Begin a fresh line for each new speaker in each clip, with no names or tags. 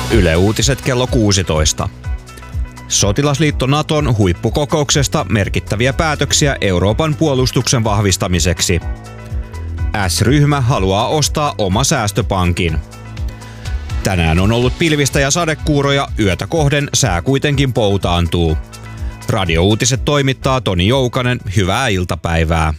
Yle Uutiset kello 16. Sotilasliitto Naton huippukokouksesta merkittäviä päätöksiä Euroopan puolustuksen vahvistamiseksi. S-ryhmä haluaa ostaa oma säästöpankin. Tänään on ollut pilvistä ja sadekuuroja, yötä kohden sää kuitenkin poutaantuu. Radio-uutiset toimittaa Toni Joukanen, hyvää iltapäivää.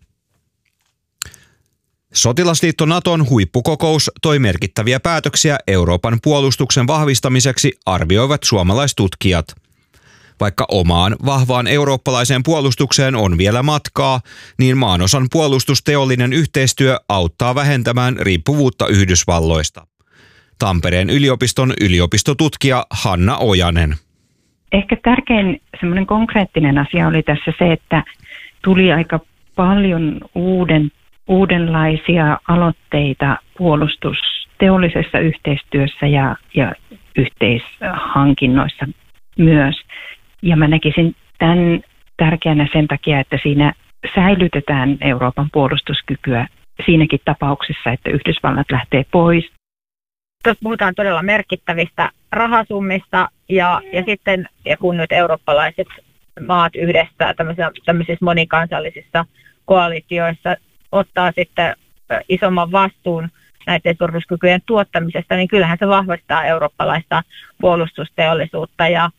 Sotilasliitto Naton huippukokous toi merkittäviä päätöksiä Euroopan puolustuksen vahvistamiseksi, arvioivat suomalaistutkijat. Vaikka omaan vahvaan eurooppalaiseen puolustukseen on vielä matkaa, niin maanosan puolustusteollinen yhteistyö auttaa vähentämään riippuvuutta Yhdysvalloista. Tampereen yliopiston yliopistotutkija Hanna Ojanen.
Ehkä tärkein semmoinen konkreettinen asia oli tässä se, että tuli aika paljon uudenlaisia aloitteita puolustusteollisessa yhteistyössä ja yhteishankinnoissa myös. Ja mä näkisin tämän tärkeänä sen takia, että siinä säilytetään Euroopan puolustuskykyä siinäkin tapauksessa, että Yhdysvallat lähtee pois.
Tuossa puhutaan todella merkittävistä rahasummista ja sitten ja kun nyt eurooppalaiset maat yhdessä tämmöisissä monikansallisissa koalitioissa ottaa sitten isomman vastuun näiden turvallisuuskykyjen tuottamisesta, niin kyllähän se vahvistaa eurooppalaista puolustusteollisuutta ja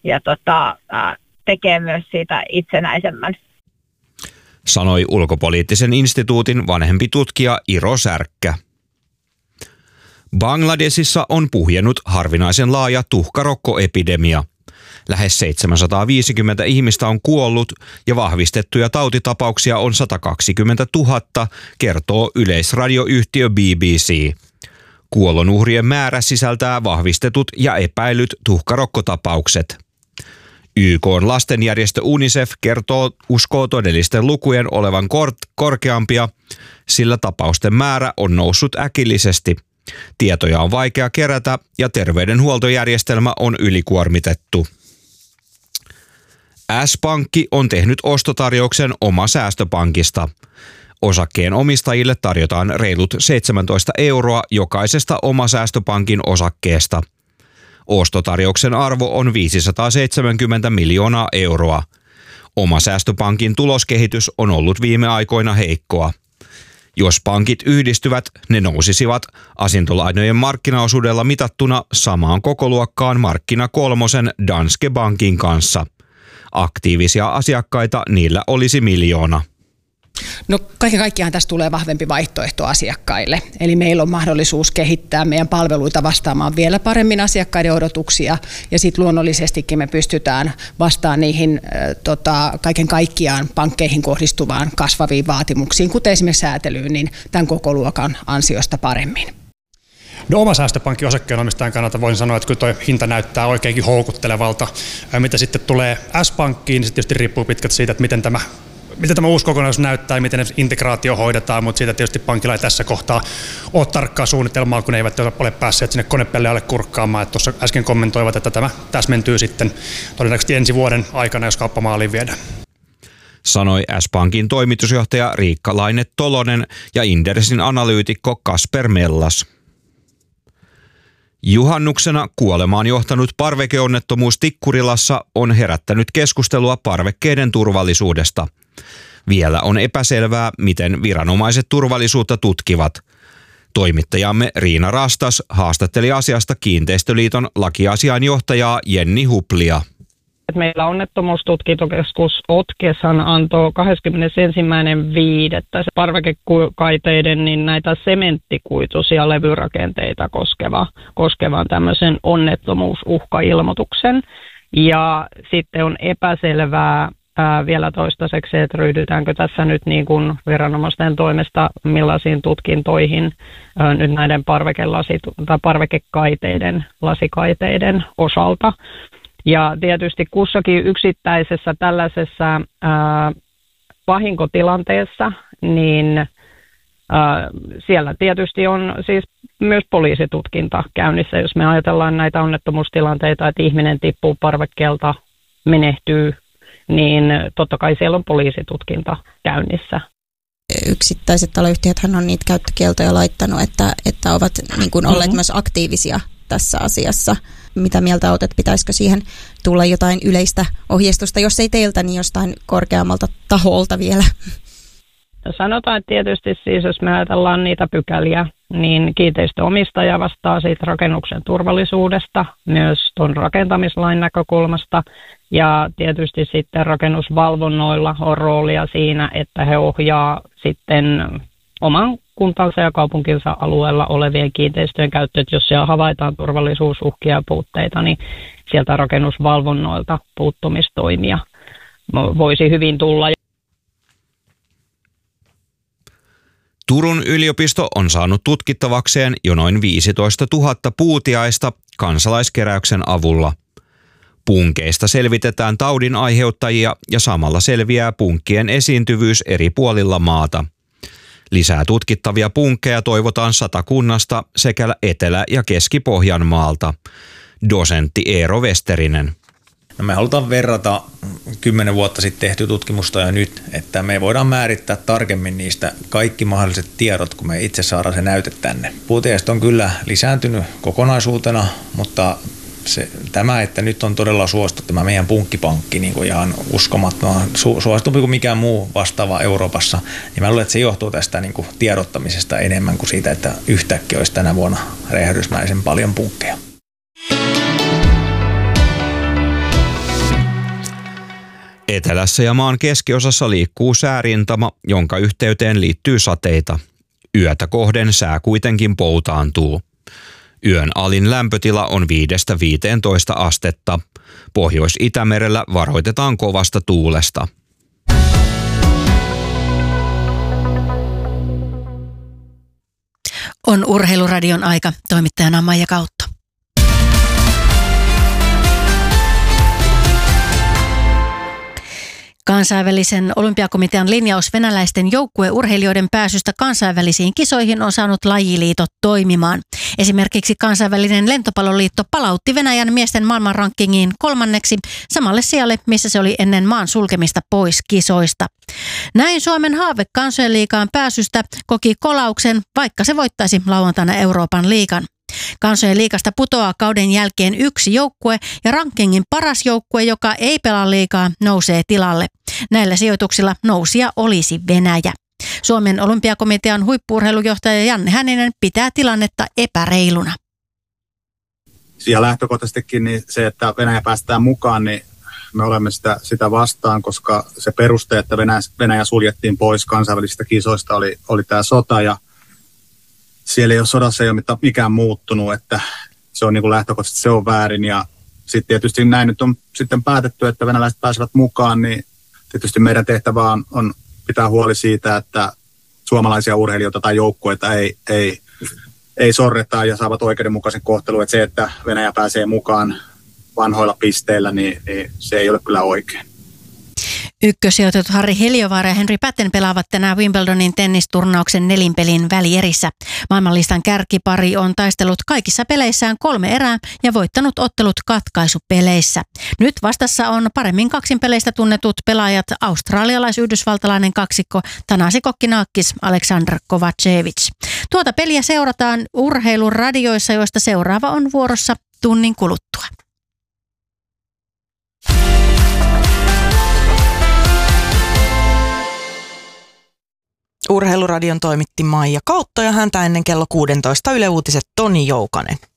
tekee myös siitä itsenäisemmän.
Sanoi Ulkopoliittisen instituutin vanhempi tutkija Iro Särkkä. Bangladesissa on puhjennut harvinaisen laaja tuhkarokkoepidemia. Lähes 750 ihmistä on kuollut ja vahvistettuja tautitapauksia on 120 000, kertoo yleisradioyhtiö BBC. Kuolonuhrien määrä sisältää vahvistetut ja epäilyt tuhkarokkotapaukset. YK:n lastenjärjestö UNICEF uskoo todellisten lukujen olevan korkeampia, sillä tapausten määrä on noussut äkillisesti. Tietoja on vaikea kerätä ja terveydenhuoltojärjestelmä on ylikuormitettu. S-pankki on tehnyt ostotarjouksen oma säästöpankista. Osakkeen omistajille tarjotaan reilut 17 € jokaisesta oma säästöpankin osakkeesta. Ostotarjouksen arvo on 570 miljoonaa euroa. Oma säästöpankin tuloskehitys on ollut viime aikoina heikkoa. Jos pankit yhdistyvät, ne nousisivat asuntolainojen markkinaosuudella mitattuna samaan kokoluokkaan markkina kolmosen Danske Bankin kanssa. Aktiivisia asiakkaita niillä olisi 1 000 000.
No kaiken kaikkiaan tästä tulee vahvempi vaihtoehto asiakkaille. Eli meillä on mahdollisuus kehittää meidän palveluita vastaamaan vielä paremmin asiakkaiden odotuksia. Ja sitten luonnollisestikin me pystytään vastaamaan niihin kaiken kaikkiaan pankkeihin kohdistuvaan kasvaviin vaatimuksiin, kuten esimerkiksi säätelyyn, niin tämän koko luokan ansiosta paremmin.
No oma säästöpankki osakkeenomistajan kannalta voin sanoa, että kyllä tuo hinta näyttää oikeinkin houkuttelevalta. Mitä sitten tulee S-pankkiin, niin se tietysti riippuu pitkälti siitä, että miten tämä uusi kokonaisuus näyttää ja miten integraatio hoidetaan, mutta siitä tietysti pankilla ei tässä kohtaa ole tarkkaa suunnitelmaa, kun ne eivät ole päässeet sinne konepelle alle kurkkaamaan. Että tuossa äsken kommentoivat, että tämä täsmentyy sitten todennäköisesti ensi vuoden aikana, jos kauppamaaliin viedään.
Sanoi S-pankin toimitusjohtaja Riikka Laine-Tolonen ja Indersin analyytikko Kasper Mellas. Juhannuksena kuolemaan johtanut parvekeonnettomuus Tikkurilassa on herättänyt keskustelua parvekkeiden turvallisuudesta. Vielä on epäselvää, miten viranomaiset turvallisuutta tutkivat. Toimittajamme Riina Rastas haastatteli asiasta Kiinteistöliiton lakiasiainjohtajaa Jenni Huplia.
Meillä onnettomuustutkintokeskus OTKEShan antoi 21.5. parvekekaiteiden niin näitä sementtikuituisia levyrakenteita koskevan tämmöisen onnettomuusuhkailmoituksen. Ja sitten on epäselvää vielä toistaiseksi, että ryhdytäänkö tässä nyt niin kuin viranomaisten toimesta millaisiin tutkintoihin nyt näiden parvekekaiteiden, lasikaiteiden osalta. Ja tietysti kussakin yksittäisessä tällaisessa vahinkotilanteessa, niin siellä tietysti on siis myös poliisitutkinta käynnissä, jos me ajatellaan näitä onnettomuustilanteita, että ihminen tippuu parvekkeelta, menehtyy, niin totta kai siellä on poliisitutkinta käynnissä.
Yksittäiset taloyhtiöthän on niitä käyttökieltoja laittanut, että ovat niin kuin olleet myös aktiivisia tässä asiassa. Mitä mieltä olet, että pitäisikö siihen tulla jotain yleistä ohjeistusta, jos ei teiltä, niin jostain korkeammalta taholta vielä?
Sanotaan, että tietysti siis, jos me ajatellaan niitä pykäliä, niin kiinteistöomistaja vastaa siitä rakennuksen turvallisuudesta, myös tuon rakentamislain näkökulmasta. Ja tietysti sitten rakennusvalvonnoilla on roolia siinä, että he ohjaa sitten oman kuntansa ja kaupunkinsa alueella olevien kiinteistöjen käyttöön. Jos siellä havaitaan turvallisuusuhkia ja puutteita, niin sieltä rakennusvalvonnoilta puuttumistoimia voisi hyvin tulla.
Turun yliopisto on saanut tutkittavakseen jo noin 15 000 puutiaista kansalaiskeräyksen avulla. Punkeista selvitetään taudin aiheuttajia ja samalla selviää punkkien esiintyvyys eri puolilla maata. Lisää tutkittavia punkkeja toivotaan Satakunnasta sekä Etelä- ja Keski-Pohjanmaalta. Dosentti Eero Westerinen.
No me halutaan verrata 10 vuotta sitten tehty tutkimusta ja nyt, että me voidaan määrittää tarkemmin niistä kaikki mahdolliset tiedot, kun me itse saadaan se näyte tänne. Puutiaiset on kyllä lisääntynyt kokonaisuutena, mutta tämä, että nyt on todella suosittu tämä meidän punkkipankki niin kuin ihan uskomattoman suositumpi kuin mikään muu vastaava Euroopassa, niin mä luulen, että se johtuu tästä niin kuin tiedottamisesta enemmän kuin siitä, että yhtäkkiä olisi tänä vuonna räjähdysmäisen paljon punkkeja.
Etelässä ja maan keskiosassa liikkuu säärintama, jonka yhteyteen liittyy sateita. Yötä kohden sää kuitenkin poutaantuu. Yön alin lämpötila on 5–15 astetta. Pohjois-Itämerellä varoitetaan kovasta tuulesta.
On Urheiluradion aika. Toimittajana Maija Kautto. Kansainvälisen olympiakomitean linjaus venäläisten joukkueurheilijoiden pääsystä kansainvälisiin kisoihin on saanut lajiliitot toimimaan. Esimerkiksi kansainvälinen lentopalloliitto palautti Venäjän miesten maailmanrankingiin 3. samalle sijalle, missä se oli ennen maan sulkemista pois kisoista. Näin Suomen haave kansojen liigaan pääsystä koki kolauksen, vaikka se voittaisi lauantaina Euroopan liigan. Kansojen liigasta putoaa kauden jälkeen yksi joukkue ja rankingin paras joukkue, joka ei pelaa liigaa, nousee tilalle. Näillä sijoituksilla nousija olisi Venäjä. Suomen olympiakomitean huippu-urheilujohtaja Janne Hänninen pitää tilannetta epäreiluna.
Ja lähtökohtaisestikin niin se, että Venäjä päästään mukaan, niin me olemme sitä vastaan, koska se peruste, että Venäjä suljettiin pois kansainvälisistä kisoista, oli tämä sota ja siellä ei ole sodassa ei ole mikään muuttunut, että se on niin kuin lähtökohtaisesti se on väärin ja sitten tietysti näin nyt on sitten päätetty, että venäläiset pääsevät mukaan, niin tietysti meidän tehtävä on pitää huoli siitä, että suomalaisia urheilijoita tai joukkueita ei sorreta ja saavat oikeudenmukaisen kohtelun, että se, että Venäjä pääsee mukaan vanhoilla pisteillä, niin se ei ole kyllä oikein.
Ykkössijoitetut Harri Heliövaara ja Henri Patten pelaavat tänään Wimbledonin tennisturnauksen 4 pelin välierissä. Maailmanlistan kärkipari on taistellut kaikissa peleissään 3 erää ja voittanut ottelut katkaisupeleissä. Nyt vastassa on paremmin kaksinpeleistä tunnetut pelaajat australialais-yhdysvaltalainen kaksikko Thanasi Kokkinakis, Aleksandr Kovacevic. Tuota peliä seurataan urheiluradioissa, joista seuraava on vuorossa tunnin kuluttua.
Urheiluradion toimitti Maija Kautto ja häntä ennen kello 16 Yle Uutiset Toni Joukanen.